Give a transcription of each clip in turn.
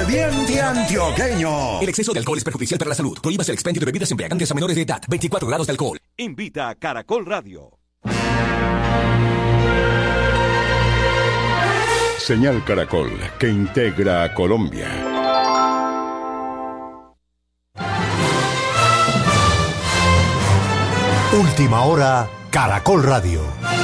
Aguardiente antioqueño. El exceso de alcohol es perjudicial para la salud. Prohíbas el expendio de bebidas embriagantes a menores de edad. 24 grados de alcohol. Invita a Caracol Radio. Señal Caracol, que integra a Colombia. Última hora, Caracol Radio.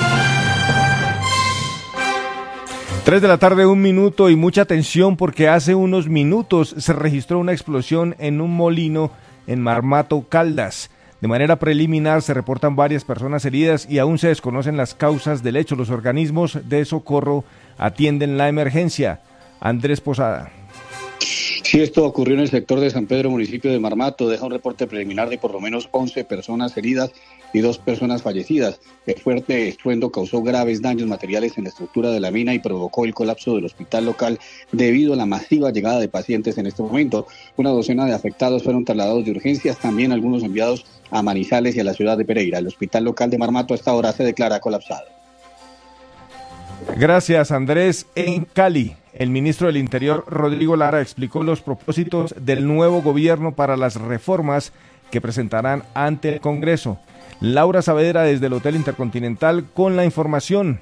3 de la tarde, 1 minuto, y mucha atención porque hace unos minutos se registró una explosión en un molino en Marmato, Caldas. De manera preliminar se reportan varias personas heridas y aún se desconocen las causas del hecho. Los organismos de socorro atienden la emergencia. Andrés Posada. Sí, esto ocurrió en el sector de San Pedro, municipio de Marmato. Deja un reporte preliminar de por lo menos 11 personas heridas y 2 personas fallecidas. El fuerte estruendo causó graves daños materiales en la estructura de la mina y provocó el colapso del hospital local debido a la masiva llegada de pacientes en este momento. Una docena de afectados fueron trasladados de urgencias, también algunos enviados a Manizales y a la ciudad de Pereira. El hospital local de Marmato a esta hora se declara colapsado. Gracias, Andrés. En Cali, el ministro del Interior, Rodrigo Lara, explicó los propósitos del nuevo gobierno para las reformas que presentarán ante el Congreso. Laura Saavedra desde el Hotel Intercontinental con la información.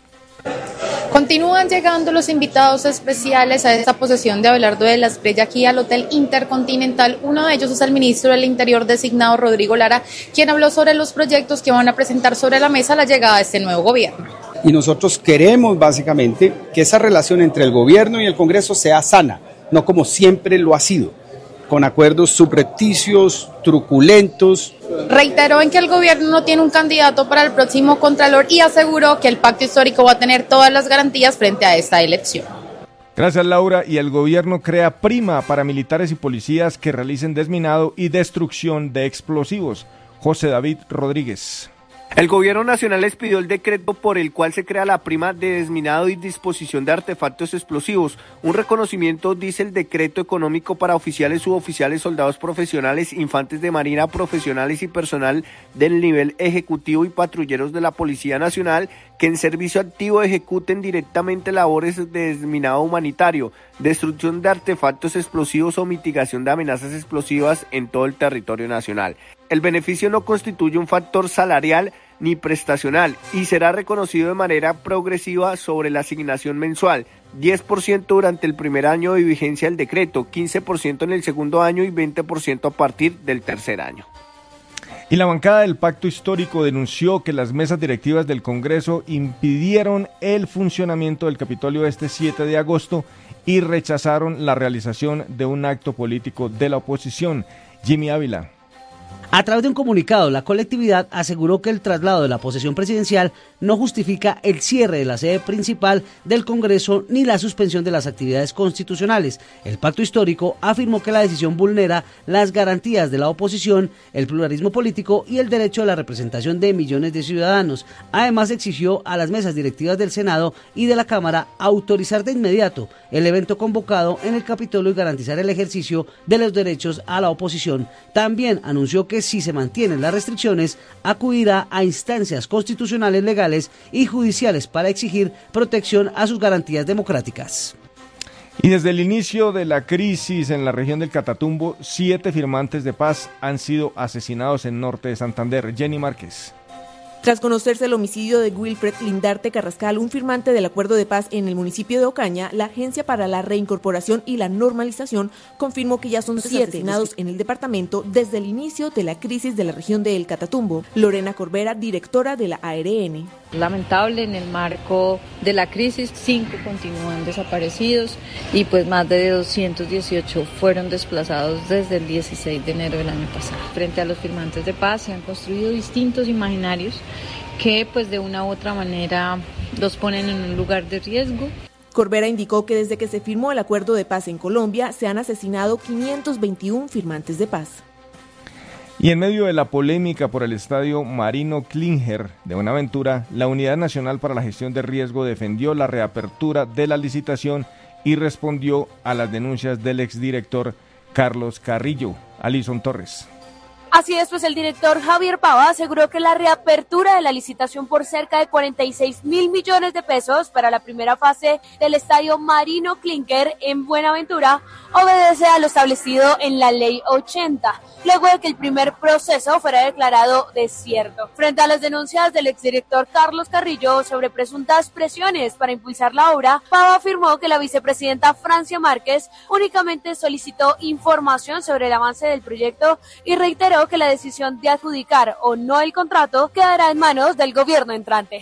Continúan llegando los invitados especiales a esta posesión de Abelardo de la Espriella aquí al Hotel Intercontinental. Uno de ellos es el ministro del Interior designado, Rodrigo Lara, quien habló sobre los proyectos que van a presentar sobre la mesa a la llegada de este nuevo gobierno. Y nosotros queremos básicamente que esa relación entre el gobierno y el Congreso sea sana, no como siempre lo ha sido, con acuerdos subrepticios, truculentos. Reiteró en que el gobierno no tiene un candidato para el próximo Contralor y aseguró que el pacto histórico va a tener todas las garantías frente a esta elección. Gracias, Laura. Y el gobierno crea prima para militares y policías que realicen desminado y destrucción de explosivos. José David Rodríguez. El gobierno nacional expidió el decreto por el cual se crea la prima de desminado y disposición de artefactos explosivos, un reconocimiento, dice el decreto económico, para oficiales, suboficiales, soldados profesionales, infantes de marina profesionales y personal del nivel ejecutivo y patrulleros de la Policía Nacional que en servicio activo ejecuten directamente labores de desminado humanitario, destrucción de artefactos explosivos o mitigación de amenazas explosivas en todo el territorio nacional. El beneficio no constituye un factor salarial ni prestacional y será reconocido de manera progresiva sobre la asignación mensual, 10% durante el primer año de vigencia del decreto, 15% en el segundo año y 20% a partir del tercer año. Y la bancada del Pacto Histórico denunció que las mesas directivas del Congreso impidieron el funcionamiento del Capitolio este 7 de agosto y rechazaron la realización de un acto político de la oposición. Jimmy Ávila. A través de un comunicado, la colectividad aseguró que el traslado de la posesión presidencial no justifica el cierre de la sede principal del Congreso ni la suspensión de las actividades constitucionales. El Pacto Histórico afirmó que la decisión vulnera las garantías de la oposición, el pluralismo político y el derecho a la representación de millones de ciudadanos. Además, exigió a las mesas directivas del Senado y de la Cámara autorizar de inmediato el evento convocado en el Capitolio y garantizar el ejercicio de los derechos a la oposición. También anunció que si se mantienen las restricciones, acudirá a instancias constitucionales, legales y judiciales para exigir protección a sus garantías democráticas. Y desde el inicio de la crisis en la región del Catatumbo, 7 firmantes de paz han sido asesinados en norte de Santander. Jenny Márquez. Tras conocerse el homicidio de Wilfred Lindarte Carrascal, un firmante del acuerdo de paz en el municipio de Ocaña, la Agencia para la Reincorporación y la Normalización confirmó que ya son 7 asesinados en el departamento desde el inicio de la crisis de la región del Catatumbo. Lorena Corbera, directora de la ARN. Lamentable, en el marco de la crisis, 5 continúan desaparecidos y pues más de 218 fueron desplazados desde el 16 de enero del año pasado. Frente a los firmantes de paz se han construido distintos imaginarios que pues de una u otra manera los ponen en un lugar de riesgo. Corbera indicó que desde que se firmó el acuerdo de paz en Colombia se han asesinado 521 firmantes de paz. Y en medio de la polémica por el estadio Marino Klinger de Buenaventura, la Unidad Nacional para la Gestión de Riesgo defendió la reapertura de la licitación y respondió a las denuncias del exdirector Carlos Carrillo. Alison Torres. Así es, pues el director Javier Pava aseguró que la reapertura de la licitación por cerca de 46.000 millones de pesos para la primera fase del estadio Marino Clinker en Buenaventura obedece a lo establecido en la Ley 80, luego de que el primer proceso fuera declarado desierto. Frente a las denuncias del exdirector Carlos Carrillo sobre presuntas presiones para impulsar la obra, Pava afirmó que la vicepresidenta Francia Márquez únicamente solicitó información sobre el avance del proyecto y reiteró que la decisión de adjudicar o no el contrato quedará en manos del gobierno entrante.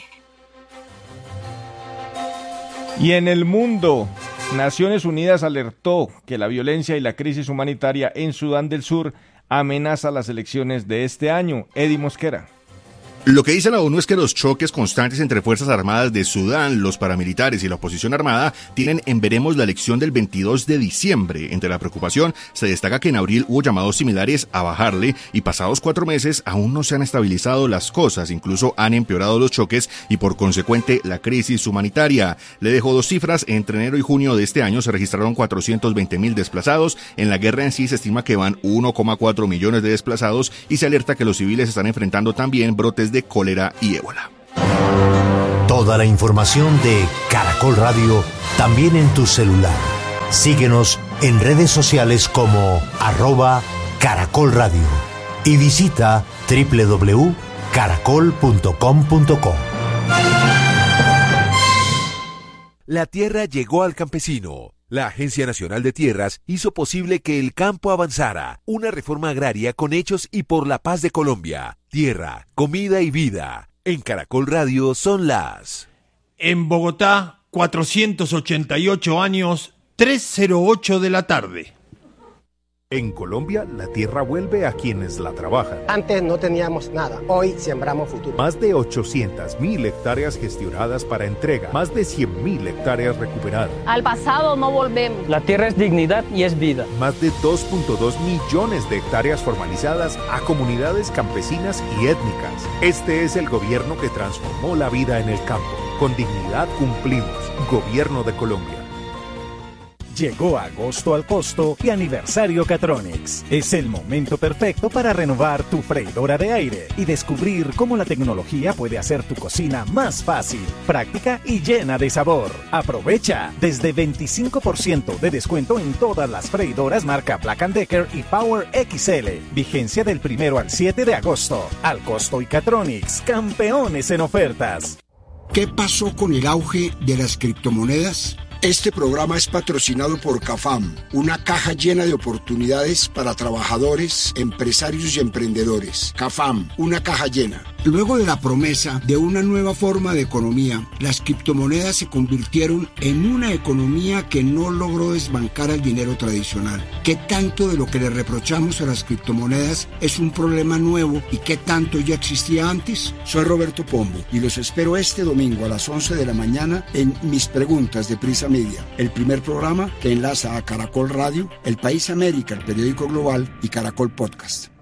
Y en el mundo, Naciones Unidas alertó que la violencia y la crisis humanitaria en Sudán del Sur amenaza las elecciones de este año. Eddie Mosquera. Lo que dice la ONU es que los choques constantes entre Fuerzas Armadas de Sudán, los paramilitares y la oposición armada tienen en veremos la elección del 22 de diciembre. Entre la preocupación se destaca que en abril hubo llamados similares a bajarle y pasados 4 meses aún no se han estabilizado las cosas, incluso han empeorado los choques y por consecuente la crisis humanitaria. Le dejo 2 cifras, entre enero y junio de este año se registraron 420.000 desplazados, en la guerra en sí se estima que van 1,4 millones de desplazados y se alerta que los civiles están enfrentando también brotes de cólera y ébola. Toda la información de Caracol Radio también en tu celular. Síguenos en redes sociales como @Caracol Radio y visita www.caracol.com.co. La tierra llegó al campesino. La Agencia Nacional de Tierras hizo posible que el campo avanzara. Una reforma agraria con hechos y por la paz de Colombia. Tierra, comida y vida. En Caracol Radio son las... En Bogotá, 488 años, 3:08 de la tarde. En Colombia, la tierra vuelve a quienes la trabajan. Antes no teníamos nada, hoy sembramos futuro. Más de 800.000 hectáreas gestionadas para entrega, más de 100.000 hectáreas recuperadas. Al pasado no volvemos. La tierra es dignidad y es vida. Más de 2.2 millones de hectáreas formalizadas a comunidades campesinas y étnicas. Este es el gobierno que transformó la vida en el campo. Con dignidad cumplimos. Gobierno de Colombia. Llegó agosto al costo y aniversario Catronics. Es el momento perfecto para renovar tu freidora de aire y descubrir cómo la tecnología puede hacer tu cocina más fácil, práctica y llena de sabor. Aprovecha desde 25% de descuento en todas las freidoras marca Black & Decker y Power XL. Vigencia del 1 al 7 de agosto. Al costo y Catronics, campeones en ofertas. ¿Qué pasó con el auge de las criptomonedas? Este programa es patrocinado por CAFAM, una caja llena de oportunidades para trabajadores, empresarios y emprendedores. CAFAM, una caja llena. Luego de la promesa de una nueva forma de economía, las criptomonedas se convirtieron en una economía que no logró desbancar al dinero tradicional. ¿Qué tanto de lo que le reprochamos a las criptomonedas es un problema nuevo y qué tanto ya existía antes? Soy Roberto Pombo y los espero este domingo a las 11 de la mañana en Mis Preguntas de Prisa Media, el primer programa que enlaza a Caracol Radio, El País América, el periódico global y Caracol Podcast.